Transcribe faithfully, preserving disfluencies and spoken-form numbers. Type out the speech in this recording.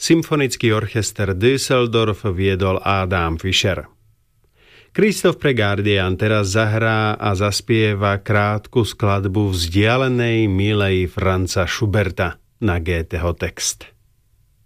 Symfonický orchester Düsseldorf viedol Adam Fischer. Christoph Pregardian teraz zahrá a zaspieva krátku skladbu Vzdialenej milej Franza Schuberta na Goetheho text.